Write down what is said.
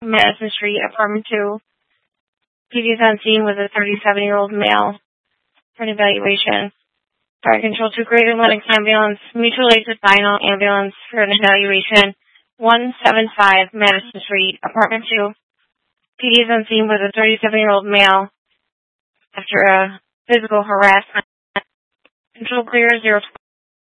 Madison Street, apartment 2. PD is on scene with a 37-year-old male for an evaluation. Fire Control 2 Greater Lennox Ambulance, Mutual Aid Vinyl Ambulance for an evaluation. 175 Madison Street, apartment 2. PD is on scene with a 37-year-old male after a physical harassment. Control clear 012.